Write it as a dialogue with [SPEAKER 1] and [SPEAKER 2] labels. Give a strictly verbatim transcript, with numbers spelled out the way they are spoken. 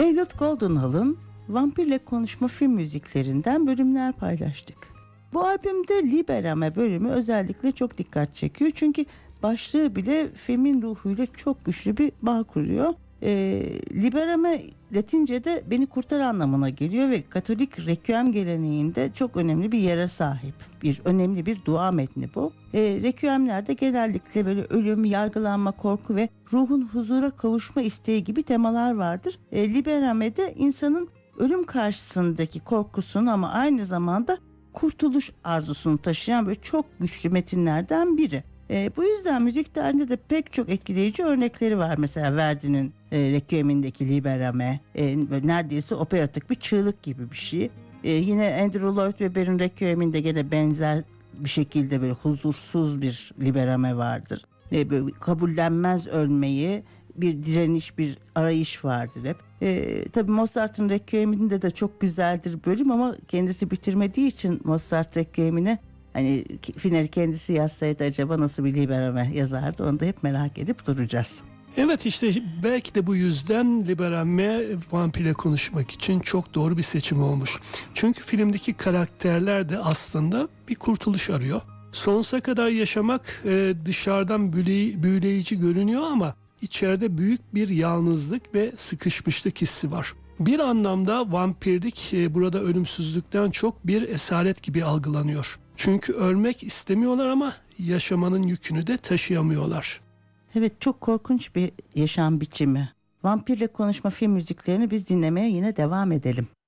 [SPEAKER 1] Elliot Goldenhall'ın Vampirle Konuşma film müziklerinden bölümler paylaştık. Bu albümde Liberame bölümü özellikle çok dikkat çekiyor. Çünkü başlığı bile filmin ruhuyla çok güçlü bir bağ kuruyor. E, Liberame Latince'de beni kurtar anlamına geliyor ve Katolik Requiem geleneğinde çok önemli bir yere sahip. Bir önemli bir dua metni bu. E, Requiem'lerde genellikle böyle ölüm, yargılanma, korku ve ruhun huzura kavuşma isteği gibi temalar vardır. E, Liberame'de insanın ölüm karşısındaki korkusunu ama aynı zamanda kurtuluş arzusunu taşıyan böyle çok güçlü metinlerden biri. E, bu yüzden müzik tarihinde de pek çok etkileyici örnekleri var. Mesela Verdi'nin e, Requiem'indeki Liberame, e, böyle neredeyse operatik bir çığlık gibi bir şey. E, yine Andrew Lloyd Webber'in Requiem'inde gene benzer bir şekilde böyle huzursuz bir Liberame vardır. E, böyle kabullenmez ölmeyi, bir direniş, bir arayış vardır hep. E, tabii Mozart'ın Requiem'inde de çok güzeldir bölüm ama kendisi bitirmediği için Mozart Requiem'ine hani finali kendisi yazsaydı acaba nasıl bir Liberame yazardı, onu da hep merak edip duracağız.
[SPEAKER 2] Evet, işte belki de bu yüzden Liberame vampirle konuşmak için çok doğru bir seçim olmuş. Çünkü filmdeki karakterler de aslında bir kurtuluş arıyor. Sonsuza kadar yaşamak e, dışarıdan büyüley- büyüleyici görünüyor ama içeride büyük bir yalnızlık ve sıkışmışlık hissi var. Bir anlamda vampirlik e, burada ölümsüzlükten çok bir esaret gibi algılanıyor. Çünkü ölmek istemiyorlar ama yaşamanın yükünü de taşıyamıyorlar.
[SPEAKER 1] Evet, çok korkunç bir yaşam biçimi. Vampirle Konuşma film müziklerini biz dinlemeye yine devam edelim.